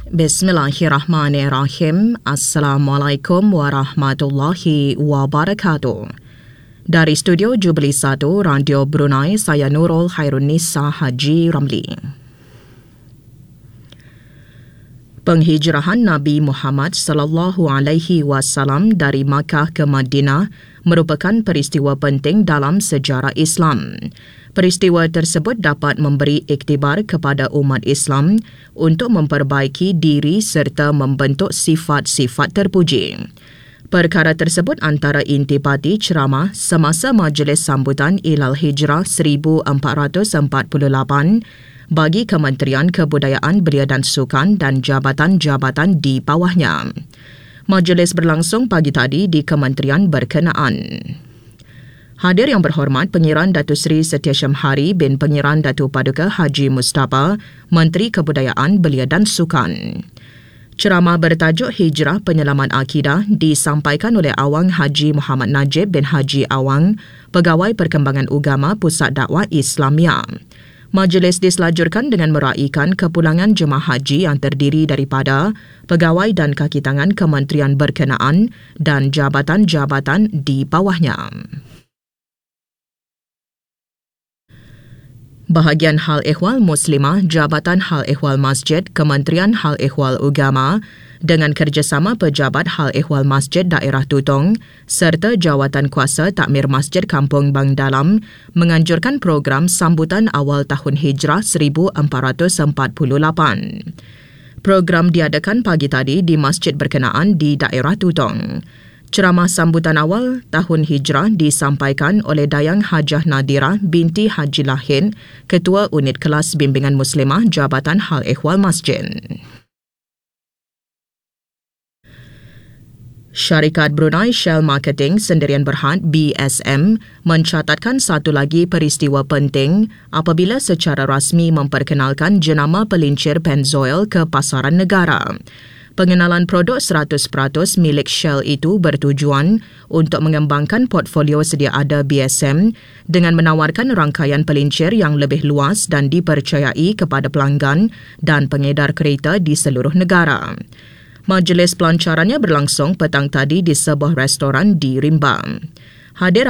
Bismillahirrahmanirrahim. Assalamualaikum warahmatullahi wabarakatuh. Dari studio Jubilee 1 Radio Brunei, saya Nurul Hairunisa Haji Ramli. Penghijrahan Nabi Muhammad sallallahu alaihi wasallam dari Makkah ke Madinah merupakan peristiwa penting dalam sejarah Islam. Peristiwa tersebut dapat memberi iktibar kepada umat Islam untuk memperbaiki diri serta membentuk sifat-sifat terpuji. Perkara tersebut antara intipati ceramah semasa majlis sambutan Ilal Hijrah 1448 bagi Kementerian Kebudayaan Belia dan Sukan dan jabatan-jabatan di bawahnya. Majlis berlangsung pagi tadi di kementerian berkenaan. Hadir yang berhormat Pengiran Datuk Seri Setia Syamhari bin Pengiran Datuk Paduka Haji Mustafa, Menteri Kebudayaan Belia dan Sukan. Ceramah bertajuk Hijrah Penyelamat Akidah disampaikan oleh Awang Haji Muhammad Najib bin Haji Awang, Pegawai Perkembangan Ugama Pusat Dakwah Islamia. Majlis diselajurkan dengan meraikan kepulangan jemaah haji yang terdiri daripada pegawai dan kaki tangan kementerian berkenaan dan jabatan-jabatan di bawahnya. Bahagian Hal Ehwal Muslimah Jabatan Hal Ehwal Masjid Kementerian Hal Ehwal Ugama dengan kerjasama Pejabat Hal Ehwal Masjid Daerah Tutong serta Jawatan Kuasa Takmir Masjid Kampung Bang Dalam menganjurkan program sambutan awal tahun Hijrah 1448. Program diadakan pagi tadi di masjid berkenaan di Daerah Tutong. Ceramah sambutan awal tahun Hijrah disampaikan oleh Dayang Hajah Nadirah binti Haji Lahin, Ketua Unit Kelas Bimbingan Muslimah Jabatan Hal Ehwal Masjid. Syarikat Brunei Shell Marketing Sendirian Berhad BSM mencatatkan satu lagi peristiwa penting apabila secara rasmi memperkenalkan jenama pelincir Pennzoil ke pasaran negara. Pengenalan produk 100% milik Shell itu bertujuan untuk mengembangkan portfolio sedia ada BSM dengan menawarkan rangkaian pelincir yang lebih luas dan dipercayai kepada pelanggan dan pengedar kereta di seluruh negara. Majlis pelancarannya berlangsung petang tadi di sebuah restoran di Rimba. Hadir